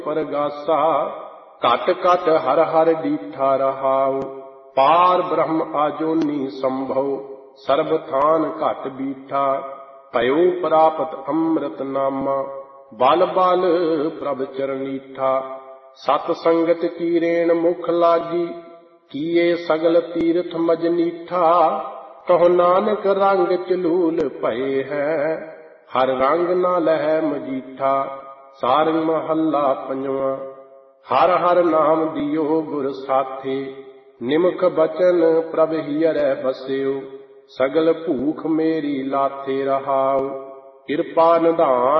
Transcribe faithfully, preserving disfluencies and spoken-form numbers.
परगासा घट घट हर हर डीठा रहाओ। पार ब्रह्म आजोनी संभव सर्ब थान घट बीठा। भयो प्राप्त अमृत नामा बल बल प्रभ चरणीठा। सत संगत की रेण मुख लागी किए सगल तीर्थ मजनीठा। कहो नानक रंग चलूल भये है हर रंग ना लह मजीठा। सारंग महला पंजवा। हर हर नाम दियो गुर साथे निमख बचन प्रभ हियरै बस्यो। सगल भूख मेरी लाथे रहाओ। कृपा निधान